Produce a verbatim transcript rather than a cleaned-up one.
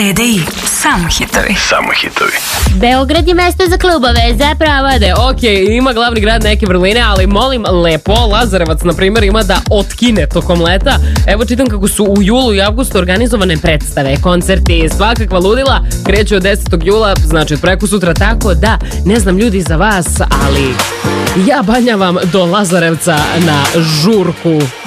T D I, samo hitovi. Samo hitovi. Beograd je mesto za klubove, za pravade. Ok, ima glavni grad neke vrline, ali molim lepo, Lazarevac, na primjer, ima da otkine tokom leta. Evo čitam kako su u julu i avgustu organizovane predstave, koncerti, svakakva ludila. Kreću od desetog jula, znači od preko sutra, tako da, ne znam ljudi za vas, ali ja banjavam do Lazarevca na žurku.